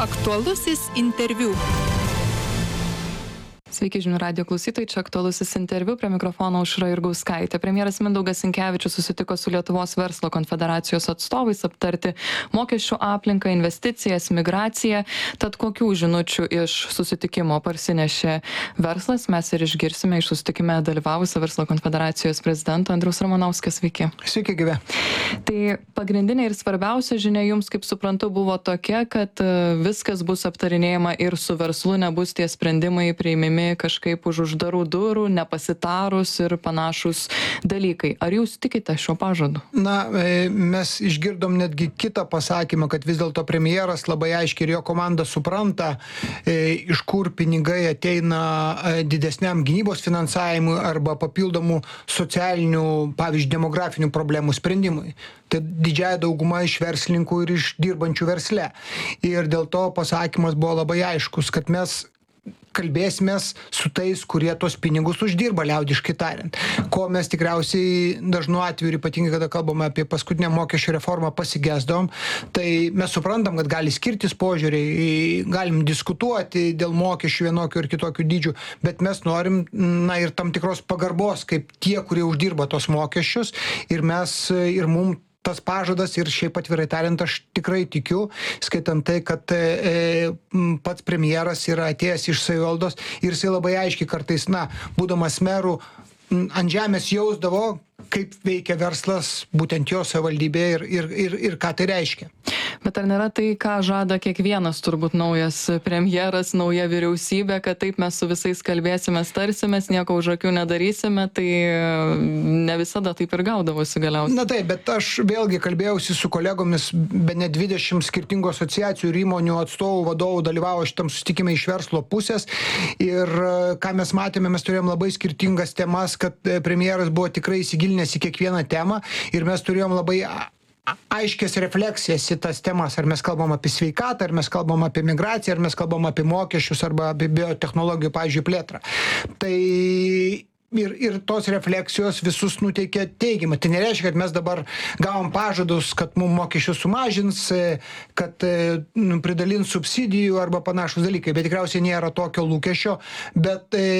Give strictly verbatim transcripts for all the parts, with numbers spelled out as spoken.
Aktualusis interviu. Sveiki žinių radijo klausytojai, čia aktualusis interviu, prie mikrofono Aušra Jurgauskaitė. Premjeras Mindaugas Sinkevičius susitiko su Lietuvos verslo konfederacijos atstovais aptarti mokesčių aplinką, investicijas, migraciją. Tad kokių žinučių iš susitikimo parsinešė verslas, mes ir išgirsime iš susitikime dalyvavusio verslo konfederacijos prezidento Andriaus Romanauskio. Sveiki. Sveiki, gyvi. Tai pagrindinė ir svarbiausia žinia jums, kaip suprantu, buvo tokia, kad viskas bus aptarinėjama ir su verslu, nebus tie sprendimai priimimi kažkaip už uždarų durų, nepasitarus ir panašus dalykai. Ar jūs tikite šio pažadu? Na, mes išgirdom netgi kitą pasakymą, kad vis dėlto premjeras labai aiškiai ir jo komanda supranta, iš kur pinigai ateina didesniam gynybos finansavimui arba papildomų socialinių, pavyzdžiui, demografinių problemų sprendimui. Tai didžiąja dauguma iš verslininkų ir iš dirbančių versle. Ir dėl to pasakymas buvo labai aiškus, kad mes kalbėsimės su tais, kurie tos pinigus uždirba, liaudiškai tariant. Ko mes tikriausiai dažnu atveju, ypatingai kada kalbame apie paskutinę mokesčių reformą, pasigesdom, tai mes suprantam, kad gali skirtis požiūriai, galim diskutuoti dėl mokesčių vienokių ir kitokių dydžių, bet mes norim, na, ir tam tikros pagarbos, kaip tie, kurie uždirba tos mokesčius, ir mes, ir mum tas pažadas, ir šiaip atvirai tariant, aš tikrai tikiu, skaitant tai, kad e, pats premjeras yra atėjęs iš savivaldos ir jisai labai aiškiai kartais, na, būdamas merų, ant žemės jausdavo, kaip veikia verslas būtent jo savivaldybėje ir, ir, ir, ir ką tai reiškia. Bet ar nėra tai, ką žada kiekvienas turbūt naujas premjeras, nauja vyriausybė, kad taip mes su visais kalbėsime, tarsimės, nieko už akių nedarysime, tai ne visada taip ir gaudavosi galiausiai. Na taip, bet aš vėlgi kalbėjausi su kolegomis, bene dvidešimt skirtingų asociacijų ir įmonių atstovų, vadovų dalyvavo šitam susitikime iš verslo pusės ir ką mes matėme, mes turėjom labai skirtingas temas, kad premjeras buvo tikrai įsigilinęs į kiekvieną temą ir mes turėjom labai aiškės refleksijas į tas temas, ar mes kalbam apie sveikatą, ar mes kalbam apie migraciją, ar mes kalbam apie mokesčius arba apie biotechnologijų, pavyzdžiui, plėtrą. Tai ir, ir tos refleksijos visus nuteikia teigiamai. Tai nereiškia, kad mes dabar gavom pažadus, kad mums mokesčius sumažins, kad nu, pridalins subsidijų arba panašus dalykai, bet tikriausiai nėra tokio lūkesčio, bet e,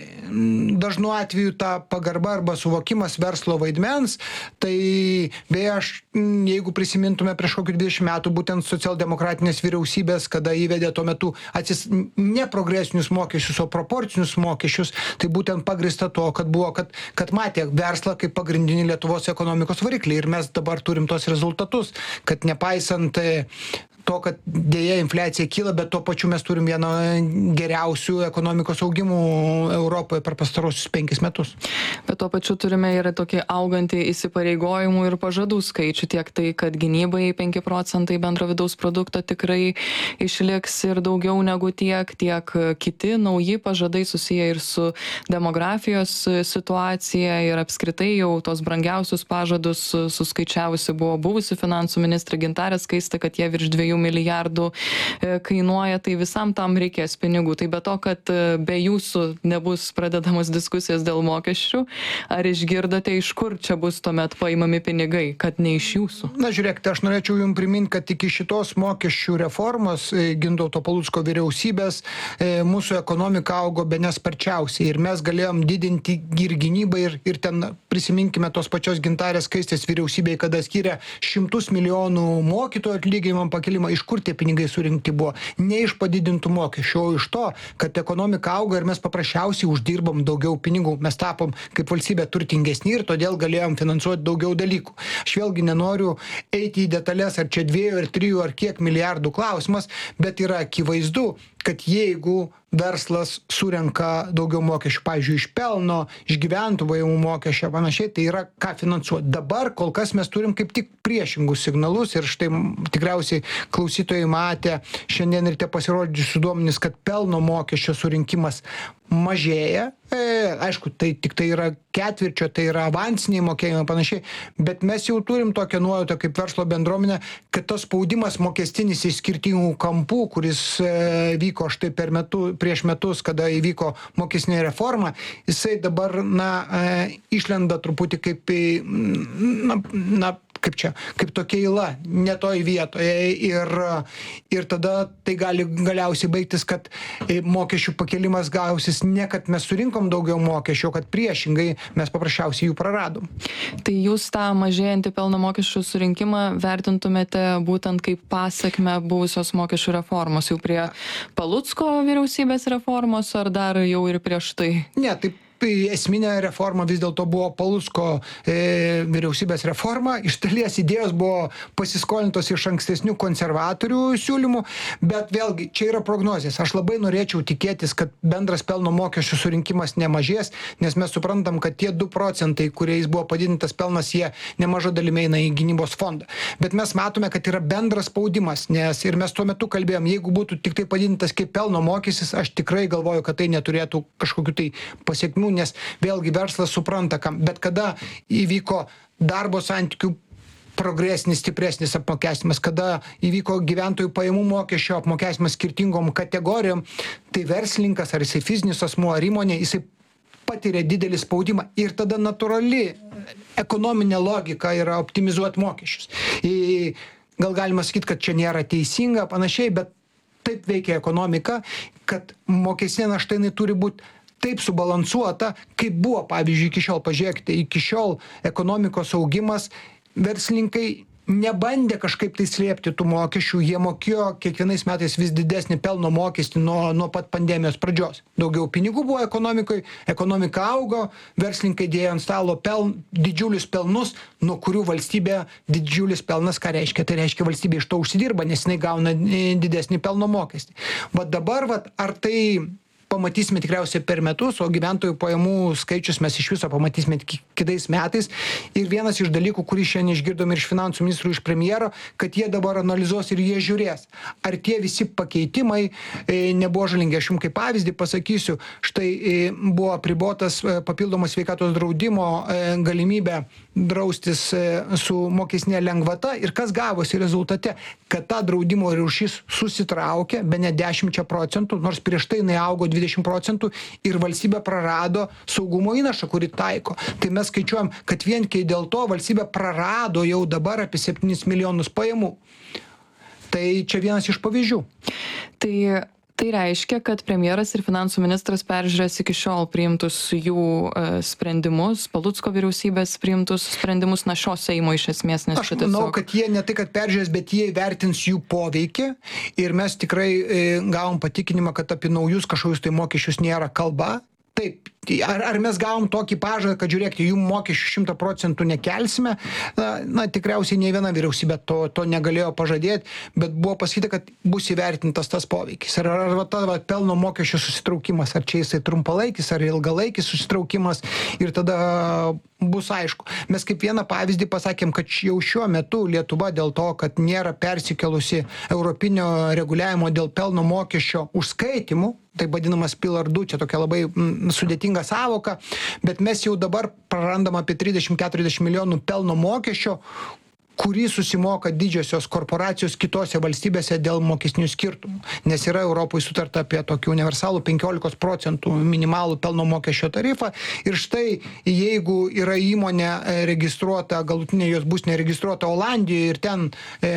dažnu atveju ta pagarba arba suvokimas verslo vaidmens, tai beje, aš, jeigu prisimintume prieš kokių dvidešimt metų, būtent socialdemokratinės vyriausybės, kada įvedė tuo metu atsis ne progresinius mokesčius, o proporcinius mokesčius, tai būtent pagrįsta to, kad buvo, kad, kad matė verslą kaip pagrindinį Lietuvos ekonomikos variklį ir mes dabar turim tos rezultatus, kad nepaisant to, kad dėja infliacija kyla, bet tuo pačiu mes turim vieną geriausių ekonomikos augimų Europoje per pastarosius penkis metus. Bet tuo pačiu turime ir tokį augantį įsipareigojimų ir pažadų skaičių, tiek tai, kad gynybai penki procentai bendro vidaus produkto tikrai išliks ir daugiau negu tiek, tiek kiti nauji pažadai susiję ir su demografijos situacija ir apskritai jau tos brangiausius pažadus suskaičiavusi buvo buvusi finansų ministrė Gintarė Skaistė, kad jie virš dviejų milijardų kainuoja, tai visam tam reikės pinigų. Tai be to, kad be jūsų nebus pradedamos diskusijos dėl mokesčių, ar išgirdote, iš kur čia bus tuomet paimami pinigai, kad ne iš jūsų? Na, žiūrėkite, aš norėčiau jums priminti, kad iki šitos mokesčių reformos Gintauto Palucko vyriausybės mūsų ekonomika augo bene sparčiausiai ir mes galėjom didinti ir gynybą ir, ir ten prisiminkime tos pačios Gintarės Skaistės vyriausybėje, kada skiria šimtus milijonų mokytojų atlyginimam pakelimą. Iš kur tie pinigai surinkti buvo? Ne iš padidintų mokesčių, o iš to, kad ekonomika auga ir mes paprasčiausiai uždirbam daugiau pinigų. Mes tapom kaip valstybė turtingesni ir todėl galėjom finansuoti daugiau dalykų. Aš vėlgi nenoriu eiti į detalės, ar čia dviejų, ar trijų, ar kiek milijardų klausimas, bet yra akivaizdu, kad jeigu verslas surenka daugiau mokesčių, pavyzdžiui, iš pelno, iš gyventojų pajamų mokesčio, panašiai, tai yra ką finansuoti. Dabar kol kas mes turim kaip tik priešingus signalus ir štai tikriausiai klausytojai matė šiandien ir tie pasirodžiusių duomenys, kad pelno mokesčio surinkimas mažėja. E, aišku, tai tik tai yra ketvirčio, tai yra avansiniai mokėjimai panašiai, bet mes jau turim tokią nuojautą kaip verslo bendruomenė, kad tas spaudimas mokestinis iš skirtingų kampų, kuris e, vyko štai per metu, prieš metus, kada įvyko mokestinė reforma, jisai dabar, na, e, išlenda truputį kaip, na, na kaip čia, kaip tokia įla, ne toj vietoje ir, ir tada tai gali galiausiai baigtis, kad mokesčių pakelimas gausis ne, kad mes surinkom daugiau mokesčių, kad priešingai mes paprasčiausiai jų praradom. Tai jūs tą mažėjantį pelno mokesčių surinkimą vertintumėte būtent kaip pasekmę buvusios mokesčių reformos, jau prie Palucko vyriausybės reformos ar dar jau ir prieš tai? Ne, taip. Esminė reforma vis dėlto buvo Palucko e, vyriausybės reforma. Iš dalies idėjos buvo pasiskolintos iš ankstesnių konservatorių siūlymų, bet vėlgi čia yra prognozės. Aš labai norėčiau tikėtis, kad bendras pelno mokesčių surinkimas nemažės, nes mes suprantam, kad tie du procentai, kuriais buvo padidintas pelnas, jie nemaža dalimi eina į gynybos fondą. Bet mes matome, kad yra bendras spaudimas, nes ir mes tuo metu kalbėjom, jeigu būtų tik tai padidintas kaip pelno mokestis, aš tikrai galvoju, kad tai neturėtų kažkokių tai pasiekmių, nes vėlgi verslas supranta, kam, bet kada įvyko darbo santykių progresinis, stipresnis apmokestimas, kada įvyko gyventojų pajamų mokesčio apmokestimas skirtingom kategorijom, tai verslininkas, ar jisai fizinis asmuo, ar įmonė, jisai patiria didelį spaudimą ir tada natūrali ekonominė logika yra optimizuoti mokesčius. Ir gal galima sakyti, kad čia nėra teisinga, panašiai, bet taip veikia ekonomika, kad mokestinė našta jinai turi būti taip subalansuota, kaip buvo, pavyzdžiui, iki šiol. Pažiūrėkite, iki šiol ekonomikos augimas, verslininkai nebandė kažkaip tai slėpti tų mokesčių, jie mokėjo kiekvienais metais vis didesnį pelno mokestį nuo, nuo pat pandemijos pradžios. Daugiau pinigų buvo ekonomikoje, ekonomika augo, verslininkai dėjo ant stalo peln, didžiulius pelnus, nuo kurių valstybė didžiulis pelnas, ką reiškia? Tai reiškia, valstybė iš to užsidirba, nes jinai gauna didesnį pelno mokestį. Va dabar, va, ar tai pamatysime tikriausiai per metus, o gyventojų pajamų skaičius mes iš viso pamatysime kitais metais. Ir vienas iš dalykų, kurį šiandien išgirdom ir iš finansų ministrų, iš premjero, kad jie dabar analizuos ir jie žiūrės, ar tie visi pakeitimai e, nebuvo žalingi. Aš jums kaip pavyzdį pasakysiu, štai e, buvo apribotas e, papildomas sveikatos draudimo e, galimybė draustis e, su mokestinė lengvata ir kas gavosi rezultate, kad ta draudimo rūšis susitraukė be ne dešimčia procentų, nors prieš tai jinai augo dvidešimt procentų ir valstybė prarado saugumo įnašą, kurį taiko. Tai mes skaičiuojam, kad vien kai dėl to valstybė prarado jau dabar apie septynis milijonus pajamų. Tai čia vienas iš pavyzdžių. Tai Tai reiškia, kad premjeras ir finansų ministras peržiūrės iki šiol priimtus jų e, sprendimus, Palucko vyriausybės priimtus sprendimus, na šio Seimo iš esmės, nes aš šitas. Manau, kad jie ne tai, kad peržiūrės, bet jie vertins jų poveikį ir mes tikrai e, gavom patikinimą, kad apie naujus kažkokius tai mokesčius nėra kalba. Taip, ar, ar mes gavom tokį pažadą, kad žiūrėkite, jų mokesčių šimtą procentų nekelsime, na, na tikriausiai nei viena vyriausybė to, to negalėjo pažadėti, bet buvo pasakyta, kad bus įvertintas tas poveikis. Ar, ar, ar ta va, pelno mokesčių susitraukimas, ar čia jisai trumpalaikis, ar ilgalaikis susitraukimas ir tada bus aišku. Mes kaip vieną pavyzdį pasakėm, kad jau šiuo metu Lietuva dėl to, kad nėra persikelusi europinio reguliavimo dėl pelno mokesčio užskaitimų, tai vadinamas Pillar du, čia tokia labai mm, sudėtinga savoka, bet mes jau dabar prarandam apie trisdešimt keturiasdešimt milijonų pelno mokesčio, kurį susimoka didžiosios korporacijos kitose valstybėse dėl mokesnių skirtumų. Nes yra Europoje sutarta apie tokį universalų penkiolikos procentų minimalų pelno mokesčio tarifą. Ir štai, jeigu yra įmonė registruota, galutinė jos bus neregistruota Olandijoje ir ten e,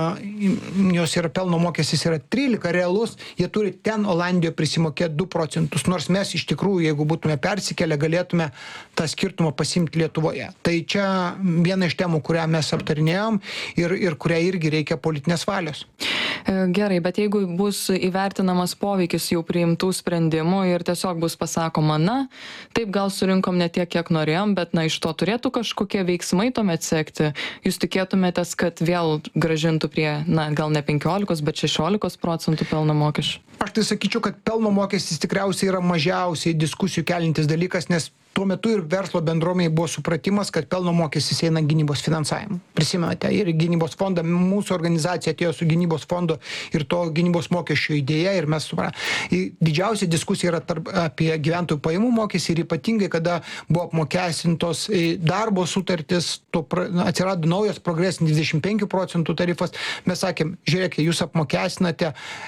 jos yra pelno mokestis yra trylika realus, jie turi ten Olandijoje prisimokėti du procentus. Nors mes iš tikrųjų, jeigu būtume persikėlę, galėtume tą skirtumą pasimti Lietuvoje. Tai čia viena iš temų, kurią mes aptarinėjome. Ir, ir kurią irgi reikia politinės valios. Gerai, bet jeigu bus įvertinamas poveikis jau priimtų sprendimų ir tiesiog bus pasakoma, na, taip gal surinkom ne tiek, kiek norėjom, bet na, iš to turėtų kažkokie veiksmai tuomet sekti. Jūs tikėtumėtės, kad vėl gražintų prie, na, gal ne penkiolikos, bet šešiolikos procentų pelno mokesčių? Aš tai sakyčiau, kad pelno mokestis tikriausiai yra mažiausiai diskusijų kelintis dalykas, nes tuo metu ir verslo bendruomeniai buvo supratimas, kad pelno mokestis eina gynybos finansavimu. Prisimenate, ir gynybos fondą, mūsų organizacija atėjo su gynybos fondo ir to gynybos mokesčio idėja ir mes supratome. Didžiausia diskusija yra tarp, apie gyventojų pajamų mokestį ir ypatingai, kada buvo apmokestintos darbo sutartis, to pra, atsirado naujas progresinis dvidešimt penkių procentų tarifas. Mes sakėm, žiūrėkite, jūs apmokestinate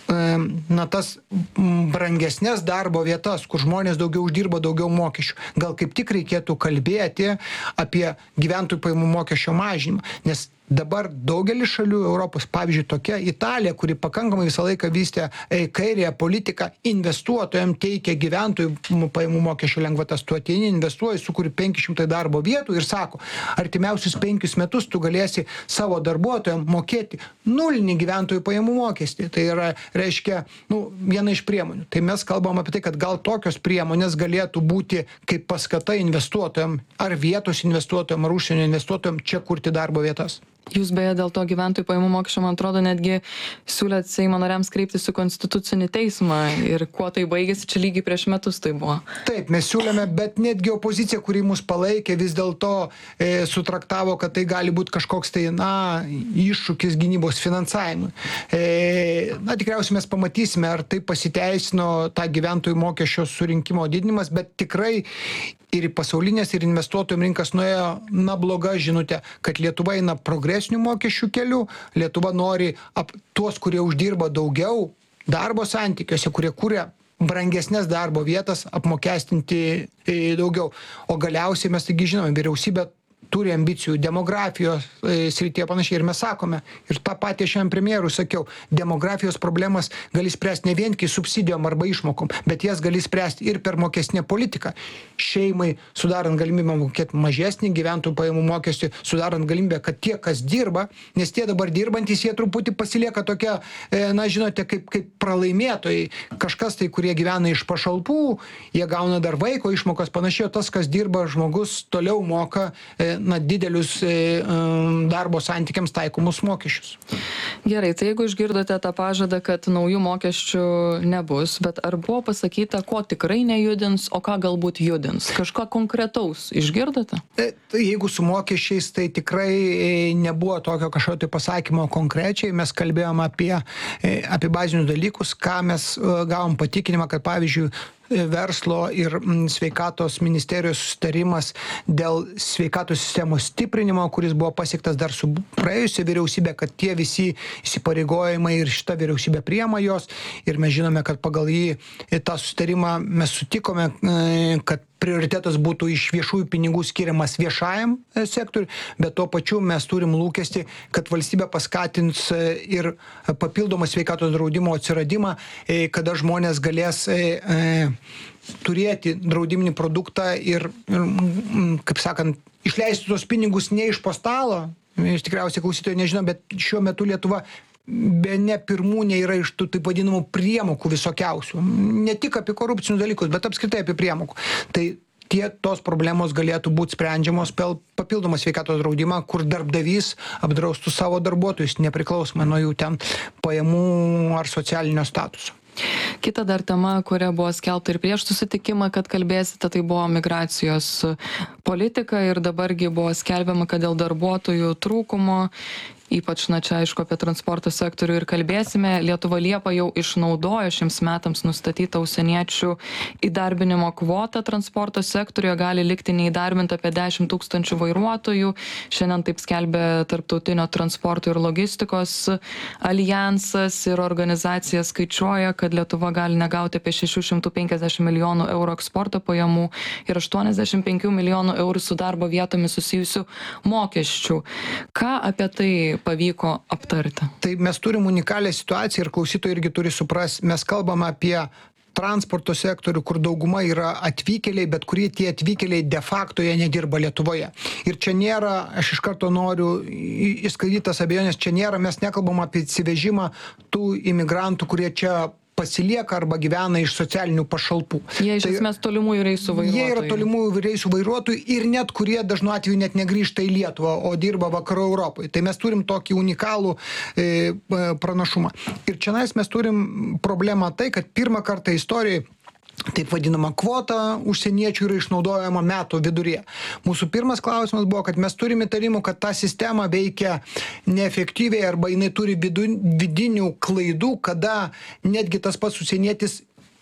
na, tas brangesnės darbo vietas, kur žmonės daugiau uždirba, daugiau mokesčių. Gal kaip tik reikėtų kalbėti apie gyventojų pajamų mokesčio mažinimą, nes dabar daugelis šalių Europos, pavyzdžiui, tokia Italija, kuri pakankamai visą laiką vystė kairėje politiką, investuotojams teikia gyventojų pajamų mokesčio lengvatas. Tu ateini, investuoji, sukuri penki šimtai darbo vietų ir sako, artimiausius penkius metus tu galėsi savo darbuotojams mokėti nulinį gyventojų pajamų mokestį. Tai yra, reiškia, nu, viena iš priemonių. Tai mes kalbam apie tai, kad gal tokios priemonės galėtų būti kaip paskata investuotojams, ar vietos investuotojams, ar užsienio investuotojams čia kurti darbo vietas. Jūs beje dėl to gyventojų pajamų mokesčio, man atrodo, netgi siūlėt Seimo nariams kreiptis į Konstitucinį teismą ir kuo tai baigėsi, čia lygiai prieš metus tai buvo. Taip, mes siūlėme, bet netgi opozicija, kuri mus palaikė, vis dėlto e, sutraktavo, kad tai gali būti kažkoks tai, na, iššūkis gynybos finansavimui. E, na, tikriausiai mes pamatysime, ar tai pasiteisino tą gyventojų mokesčio surinkimo didinimas, bet tikrai ir į pasaulinės, ir investuotojų rinkas nuėjo, na, bloga žinutė, kad Lietuva eina progresinių mokesčių kelių, Lietuva nori ap, tuos, kurie uždirba daugiau darbo santykiuose, kurie kūrė brangesnės darbo vietas, apmokestinti daugiau. O galiausiai mes taigi žinome, vyriausybė turi ambicijų demografijos e, srityje panašiai ir mes sakome, ir tą patį šiandien premjerui sakiau, demografijos problemas gali spręsti ne vien kai subsidijom arba išmokom, bet jas gali spręsti ir per mokestinę politiką. Šeimai sudarant galimybę mokėti mažesnį gyventojų pajamų mokestį, sudarant galimybę, kad tie, kas dirba, nes tie dabar dirbantys, jie truputį pasilieka tokia, e, na žinote, kaip, kaip pralaimėtojai, kažkas tai, kurie gyvena iš pašalpų, jie gauna dar vaiko išmokas panašiai, o tas, kas dirba, žmogus toliau moka e, na, didelius e, darbo santykiams taikomus mokesčius. Gerai, tai jeigu išgirdote tą pažadą, kad naujų mokesčių nebus, bet ar buvo pasakyta, ko tikrai nejudins, o ką galbūt judins? Kažką konkretaus išgirdote? E, tai jeigu su mokesčiais, tai tikrai e, nebuvo tokio kažkokio tai pasakymo konkrečiai. Mes kalbėjom apie, e, apie bazinius dalykus, ką mes e, gavom patikinimą, kad pavyzdžiui, verslo ir sveikatos ministerijos sustarimas dėl sveikatos sistemos stiprinimo, kuris buvo pasiektas dar su praėjusia vyriausybė, kad tie visi įsipareigojimai ir šita vyriausybė priema jos. Ir mes žinome, kad pagal jį tą sustarimą mes sutikome, kad prioritetas būtų iš viešųjų pinigų skiriamas viešajam sektoriui, bet tuo pačiu mes turim lūkestį, kad valstybė paskatins ir papildomą sveikatos draudimo atsiradimą, kada žmonės galės turėti draudiminį produktą ir, ir kaip sakant, išleisti tos pinigus ne iš po stalo. Iš tikriausiai klausytojai nežino, bet šiuo metu Lietuva be ne pirmūnė yra iš tų taip vadinamų priemokų visokiausių. Ne tik apie korupcinius dalykus, bet apskritai apie priemokų. Tai tie tos problemos galėtų būti sprendžiamos per papildomą sveikatos draudimą, kur darbdavys apdraustų savo darbuotojus, nepriklausomai nuo jų ten pajamų ar socialinio statuso. Kita dar tema, kuria buvo skelbta ir prieš susitikimą, kad kalbėsite, tai buvo migracijos politika ir dabargi buvo skelbiama, kad dėl darbuotojų trūkumo, ypač, na čia aišku apie transporto sektorių ir kalbėsime, Lietuva Liepa jau išnaudojo šiems metams nustatytą užsieniečių įdarbinimo kvotą transporto sektoriuje, gali likti neįdarbinta apie dešimt tūkstančių vairuotojų. Šiandien taip skelbė Tarptautinio transporto ir logistikos alijansas ir organizacija skaičiuoja, kad Lietuva gali negauti apie šešių šimtų penkiasdešimt milijonų eurų eksporto pajamų ir aštuoniasdešimt penkių milijonų eurų su darbo vietomis susijusių mokesčių. Ką apie tai pavyko aptarti? Tai mes turim unikalią situaciją ir klausytojai irgi turi suprasti, mes kalbam apie transporto sektorių, kur dauguma yra atvykėliai, bet kurie tie atvykėliai de facto jie nedirba Lietuvoje. Ir čia nėra, aš iš karto noriu įskaityti tas abejonės, čia nėra, mes nekalbam apie atsivežimą tų imigrantų, kurie čia pasilieka arba gyvena iš socialinių pašalpų. Jie iš esmės tai, tolimųjų reisų vairuotojai. Jie yra tolimųjų reisų vairuotojai ir net kurie dažnu atveju net negrįžta į Lietuvą, o dirba vakarų Europoje. Tai mes turim tokį unikalų e, pranašumą. Ir čia mes turim problemą tai, kad pirmą kartą istorijoje taip vadinama kvota užsieniečių yra išnaudojama metų viduryje. Mūsų pirmas klausimas buvo, kad mes turime įtarimų, kad ta sistema veikia neefektyviai arba jinai turi vidu, vidinių klaidų, kada netgi tas pats užsienietis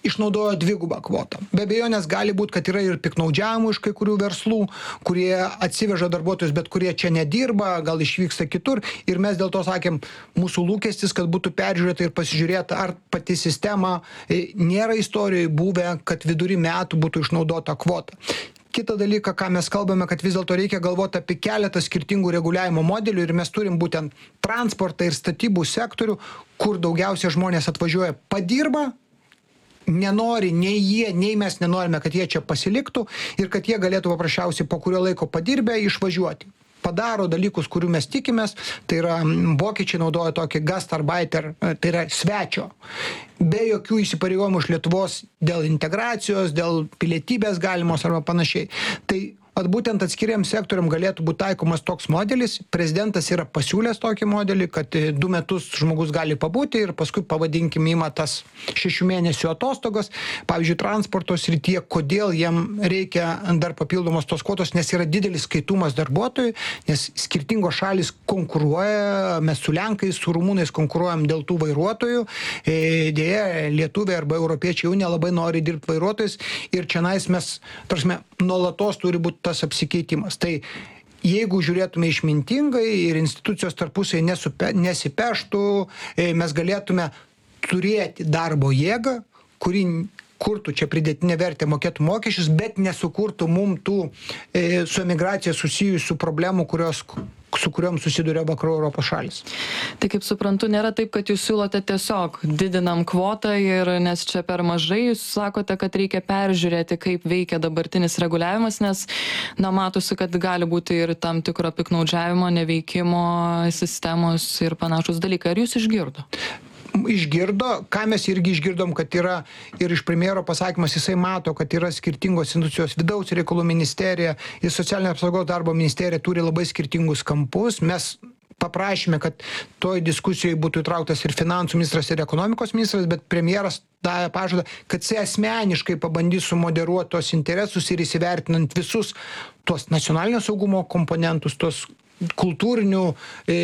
išnaudojo dvigubą kvotą. Be abejonės gali būti, kad yra ir piknaudžiavimų iš kai kurių verslų, kurie atsiveža darbuotojus, bet kurie čia nedirba, gal išvyksta kitur. Ir mes dėl to sakėm, mūsų lūkestis, kad būtų peržiūrėta ir pasižiūrėta, ar pati sistema nėra istorijoje buvę, kad vidury metų būtų išnaudota kvota. Kitą dalyką, ką mes kalbame, kad vis dėlto reikia galvoti apie keletą skirtingų reguliavimo modelių ir mes turim būtent transportą ir statybų sektorių, kur daugiausia žmonės atvažiuoja padirba, nenori nei jie, nei mes nenorime, kad jie čia pasiliktų ir kad jie galėtų paprasčiausiai po kurio laiko padirbę išvažiuoti. Padaro dalykus, kurių mes tikimės, tai yra vokiečiai naudoja tokį gastarbeiter, tai yra svečio, be jokių įsipareigojimų iš Lietuvos dėl integracijos, dėl pilietybės galimos arba panašiai. Tai at būtent atskiriam sektoriam galėtų būti taikomas toks modelis. Prezidentas yra pasiūlęs tokį modelį, kad du metus žmogus gali pabūti ir paskui, pavadinkim, ima tas šešių mėnesių atostogos. Pavyzdžiui, transporto srityje, kodėl jiem reikia dar papildomos tos kvotos, nes yra didelis skaitumas darbuotojų, nes skirtingos šalis konkuruoja, mes su Lenkais, su Rumunais konkuruojam dėl tų vairuotojų. Dėja, lietuviai arba europiečiai jau nelabai nori dirbti vairuotojais ir čianais mes, tarsi, nuolatos turi būti tas apsikeitimas. Tai jeigu žiūrėtume išmintingai ir institucijos tarpusai nesipeštų, mes galėtume turėti darbo jėgą, kuri kurtų čia pridėtinę vertę, mokėtų mokesčius, bet nesukurtų mum tų e, su emigracija susijusių problemų, kurios su kuriuom susiduria vakarų Europos šalis. Tai kaip suprantu, nėra taip, kad jūs siūlote tiesiog didinam kvotą ir nes čia per mažai, jūs sakote, kad reikia peržiūrėti, kaip veikia dabartinis reguliavimas, nes na, matosi, kad gali būti ir tam tikro piknaudžiavimo, neveikimo sistemos ir panašus dalykai. Ar jūs išgirdo? Išgirdo, ką mes irgi išgirdom, kad yra ir iš premjero pasakymas, jisai mato, kad yra skirtingos institucijos, vidaus reikalų ministerija ir socialinio apsaugos darbo ministerija turi labai skirtingus kampus. Mes paprašėme, kad toj diskusijoje būtų įtrauktas ir finansų ministras, ir ekonomikos ministras, bet premjeras davė pažadą, kad jisai asmeniškai pabandys sumoderuoti tos interesus ir įsivertinant visus tos nacionalinio saugumo komponentus, tos kultūrinių, e,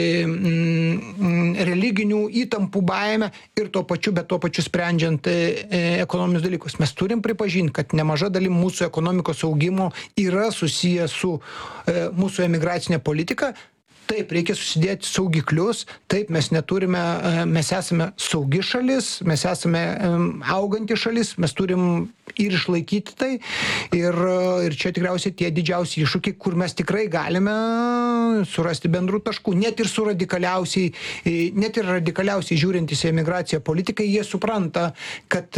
m, religinių įtampų baimę ir tuo pačiu, bet tuo pačiu sprendžiant e, e, ekonominius dalykus. Mes turim pripažinti, kad nemaža dalim mūsų ekonomikos augimo yra susiję su e, mūsų emigracinė politika. Taip, reikia susidėti saugiklius, taip, mes neturime, mes esame saugi šalis, mes esame auganti šalis, mes turim ir išlaikyti tai. Ir, ir čia tikriausiai tie didžiausi iššūkiai, kur mes tikrai galime surasti bendrų taškų. Net ir su radikaliausiai, net ir radikaliausiai žiūrintys į emigraciją politikai, jie supranta, kad,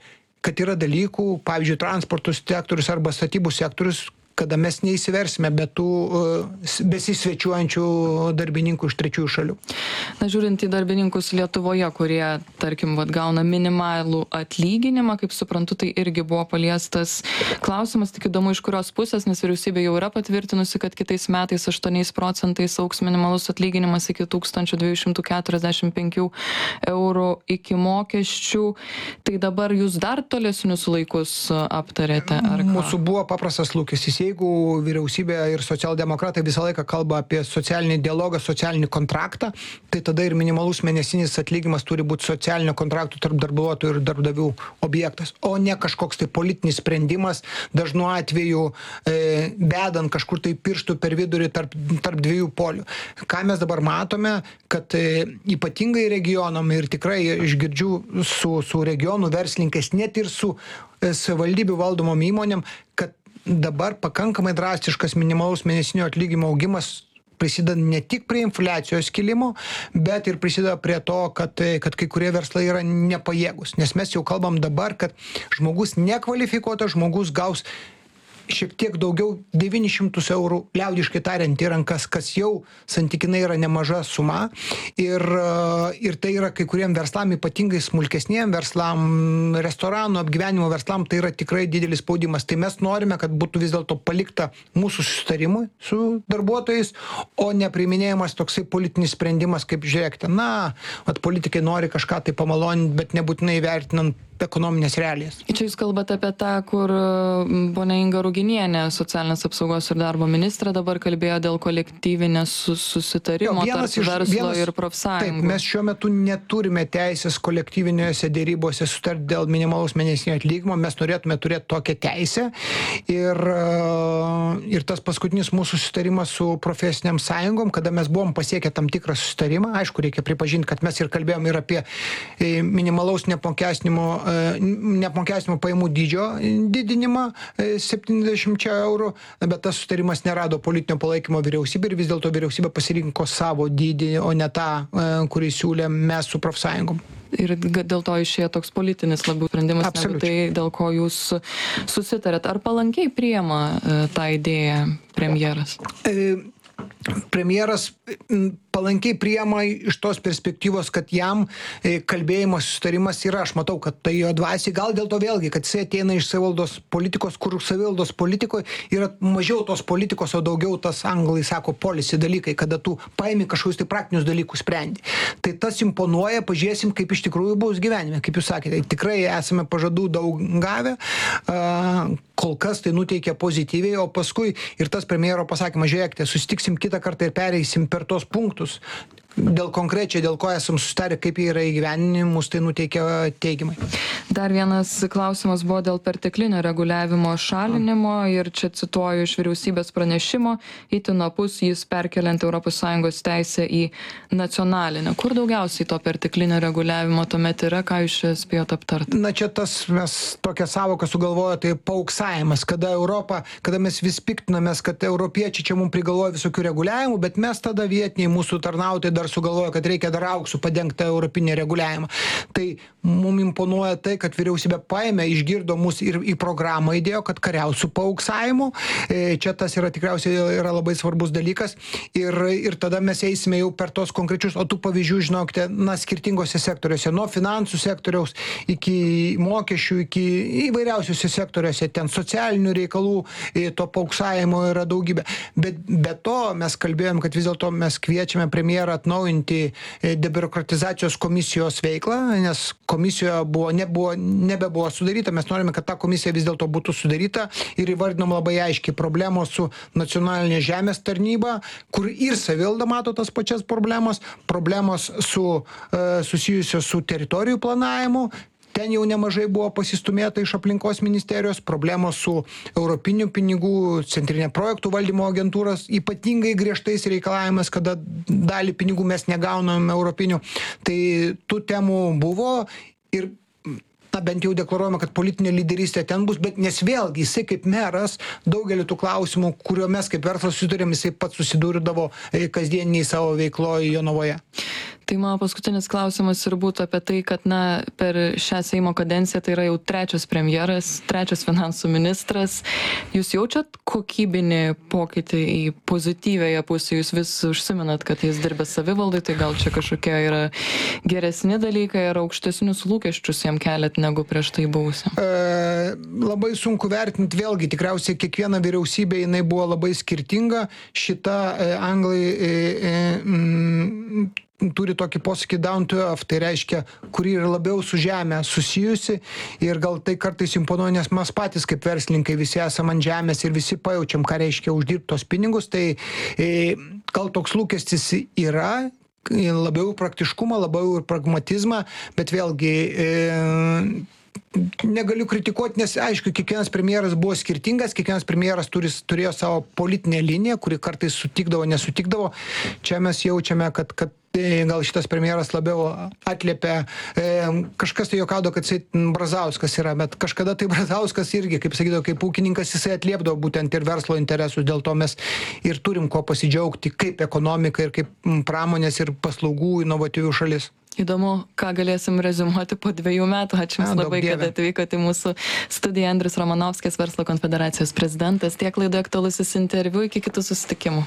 kad yra dalykų, pavyzdžiui, transporto sektorius arba statybų sektorius, kada mes neįsiversime be tų uh, besisvečiuojančių darbininkų iš trečiųjų šalių. Na, žiūrint į darbininkus Lietuvoje, kurie, tarkim, vat, gauna minimalų atlyginimą, kaip suprantu, tai irgi buvo paliestas klausimas, tik įdomu iš kurios pusės, nes vyriausybė jau yra patvirtinusi, kad kitais metais aštuoniais procentais augs minimalus atlyginimas iki tūkstančio dviejų šimtų keturiasdešimt penkių eurų iki mokesčių. Tai dabar jūs dar tolesnius laikus aptarėte? Ar ką? Mūsų buvo paprastas lūkestis. Jeigu vyriausybė ir socialdemokratai visą laiką kalba apie socialinį dialogą, socialinį kontraktą, tai tada ir minimalus mėnesinis atlyginimas turi būti socialinio kontraktų tarp darbuotojų ir darbdavių objektas, o ne kažkoks tai politinis sprendimas, dažnu atveju e, bedant kažkur tai pirštų per vidurį tarp, tarp dviejų polių. Ką mes dabar matome, kad e, ypatingai regionam ir tikrai išgirdžiu su, su regionų verslininkais, net ir su e, savivaldybių valdomom įmonėm, kad dabar pakankamai drastiškas minimalus mėnesinio atlyginimo augimas prisideda ne tik prie infliacijos kilimo, bet ir prisideda prie to, kad, kad kai kurie verslai yra nepajėgus. Nes mes jau kalbam dabar, kad žmogus nekvalifikuotas, žmogus gaus šiek tiek daugiau devynis šimtus eurų, liaudiškai tariant, į rankas, kas jau santykinai yra nemaža suma. Ir, ir tai yra kai kuriem verslam, ypatingai smulkesniem verslam, restoranų, apgyvenimo verslam, tai yra tikrai didelis spaudimas. Tai mes norime, kad būtų vis dėlto palikta mūsų susitarimui su darbuotojais, o nepriiminėjamas toksai politinis sprendimas, kaip žiūrėkite, na, at politikai nori kažką tai pamaloninti, bet nebūtinai vertinant ekonominės realijas. Čia jūs kalbate apie tą, kur ponia Inga Ruginienė, socialinės apsaugos ir darbo ministrė, dabar kalbėjo dėl kolektyvinės susitarimo jo, tarp verslo vienas, ir profsąjungų. Taip, mes šiuo metu neturime teisės kolektyvinėse dėrybose sutarti dėl minimalaus mėnesinio atlyginimo, mes norėtume turėti tokią teisę ir, ir tas paskutinis mūsų susitarimas su profesiniam sąjungom, kada mes buvom pasiekę tam tikrą susitarimą, aišku, reikia pripažinti, kad mes ir kalbėjom ir apie minimalaus neapmokestinimo neapmokestinimo pajamų dydžio didinimą septyniasdešimt eurų, bet tas sutarimas nerado politinio palaikymo vyriausybė ir vis dėlto vyriausybė pasirinko savo dydį, o ne tą, kurį siūlė mes su profsąjungom. Ir dėl to išėjo toks politinis labiau sprendimas, negu tai, dėl ko jūs susitarėt. Ar palankiai priema tą idėją premjeras? E, premjeras palankiai priema iš tos perspektyvos, kad jam kalbėjimo susitarimas yra, aš matau, kad tai jo dvasiai, gal dėl to vėlgi, kad jisai ateina iš savivaldos politikos, kur savivaldos politikoje yra mažiau tos politikos, o daugiau tas anglai sako policy dalykai, kada tu paimi kažkokius tai praktinius dalykus sprendi. Tai tas imponuoja, pažiūrėsim, kaip iš tikrųjų bus gyvenime, kaip jūs sakėte, tikrai esame pažadų daug gavę, kol kas tai nuteikia pozityviai, o paskui ir tas premjero pasakymas, žiūrėkite, susitiksim kitą kartą ir pereisim per tos punktus, dėl konkrečiai, dėl ko esam susitarę, kaip jie yra įgyveninami, mus tai nuteikia teigiamai. Dar vienas klausimas buvo dėl perteklinio reguliavimo šalinimo ir čia cituoju iš vyriausybės pranešimo, itin opus jis perkeliant Europos Sąjungos teisę į nacionalinę. Kur daugiausiai to perteklinio reguliavimo tuomet yra, ką jūs čia spėjot aptarti? Na čia tas, mes tokią savoką sugalvojo, tai pauksavimas, kada Europa, kada mes vis piktinamės, kad europiečiai čia mums prigalvoja visokių reguliavimų, bet mes tada vietiniai mūsų tarnautojai dar sugalvojo, kad reikia dar auksų padengti europinį reguliavimą. Tai mums imponuoja tai, kad vyriausybė paėmė, išgirdo mus ir į programą įdėjo, kad kariaus su pauksavimu. Čia tas yra tikriausiai yra labai svarbus dalykas. Ir, ir tada mes eisime jau per tos konkrečius, o tų pavyzdžių, žinokite, na, skirtingose sektoriuose, nuo finansų sektoriaus iki mokesčių, iki įvairiausiuose sektoriuose, ten socialinių reikalų, to pauksavimo yra daugybė. Bet be to mes kalbėjom, kad vis dėlto mes kviečiame premjerą atnaujinti debiurokratizacijos komisijos veiklą, nes komisijoje buvo, nebuvo, nebebuvo sudaryta, mes norime, kad ta komisija vis dėlto būtų sudaryta ir įvardinom labai aiškiai problemos su nacionalinė žemės tarnyba, kur ir savivalda mato tas pačias problemos, problemos su, susijusios su teritorijų planavimu. Ten jau nemažai buvo pasistumėta iš aplinkos ministerijos, problemos su europinių pinigų, centrinė projektų valdymo agentūros, ypatingai griežtais reikalavimas, kada dalį pinigų mes negaunam europinių. Tai tų temų buvo ir na, bent jau deklaruojama, kad politinė lyderystė ten bus, bet nes vėlgi jisai kaip meras daugelį tų klausimų, kurio mes kaip verslas susiturėm, jisai pats susidurdavo kasdieniniai savo veikloje Jonavoje. Tai mano paskutinis klausimas ir būtų apie tai, kad na, per šią Seimo kadenciją tai yra jau trečias premjeras, trečias finansų ministras. Jūs jaučiat kokybinį pokytį į pozityvėje pusę? Jūs vis užsiminat, kad jis dirbė savivaldai, tai gal čia kažkokie yra geresni dalykai ar aukštesnius lūkesčius jam keliat negu prieš tai buvusiam? E, labai sunku vertinti, vėlgi, tikriausiai kiekviena vyriausybė jinai buvo labai skirtinga. Šita e, anglai e, e, m, turi tokį posakį down to earth, tai reiškia, kuri yra labiau su žemė susijusi ir gal tai kartais imponuoja, nes mes patys kaip verslininkai visi esame ant žemės ir visi pajaučiam, ką reiškia uždirbti tos pinigus, tai e, gal toks lūkestis yra, labiau praktiškumą, labiau pragmatizmą, bet vėlgi e, negaliu kritikuoti, nes aišku, kiekvienas premjeras buvo skirtingas, kiekvienas premjeras turi, turėjo savo politinę liniją, kuri kartais sutikdavo, nesutikdavo. Čia mes jaučiame, kad, kad gal šitas premjeras labiau atliepia, e, kažkas tai juokaudo, kad jisai Brazauskas yra, bet kažkada tai Brazauskas irgi, kaip sakydavo, kaip ūkininkas, jisai atliepdavo būtent ir verslo interesus, dėl to mes ir turim ko pasidžiaugti kaip ekonomika ir kaip pramonės ir paslaugų inovatyvių šalis. Įdomu, ką galėsim reziumuoti po dviejų metų. Ačiū Jums labai, kad atvykote į mūsų studiją. Andrius Romanovskis, Verslo konfederacijos prezidentas. Tiek laidoje aktualusis interviu, iki kitų susitikimų.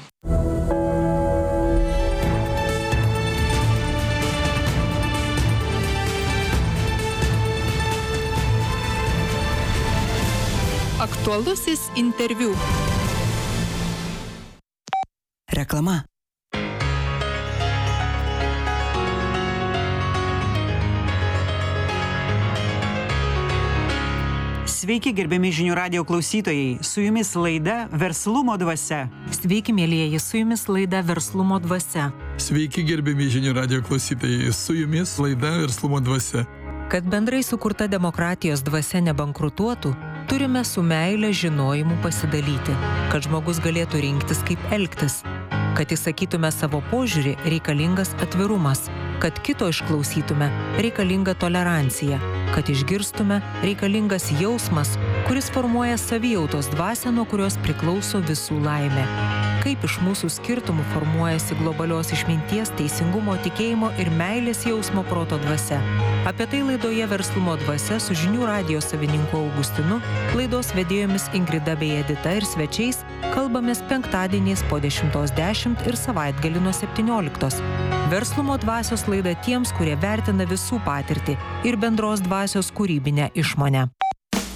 Aktualusis interviu. Reklama. Sveiki, gerbiami žinių radijo klausytojai. Su jumis laida Verslumo dvasia. Sveiki, mielieji, su jumis laida Verslumo dvasia. Sveiki, gerbiami žinių radijo klausytojai. Su jumis laida Verslumo dvasia. Kad bendrai sukurta demokratijos dvasia nebankrutuotų, turime su meile žinojimu pasidalyti, kad žmogus galėtų rinktis, kaip elgtis. Kad įsakytume savo požiūrį, reikalingas atvirumas. Kad kito išklausytume, reikalinga tolerancija. Kad išgirstume, reikalingas jausmas, kuris formuoja savijautos dvasią, nuo kurios priklauso visų laimė. Kaip iš mūsų skirtumų formuojasi globalios išminties, teisingumo, tikėjimo ir meilės jausmo proto dvasia. Apie tai laidoje Verslumo dvasia su žinių radijo savininku Augustinu, laidos vedėjomis Ingrida bei Edita ir svečiais kalbamės penktadieniais po dešimtos dešimt ir savaitgalį nuo septynioliktos. Verslumo dvasios laida tiems, kurie vertina visų patirtį ir bendros dvasios kūrybinę išmonę.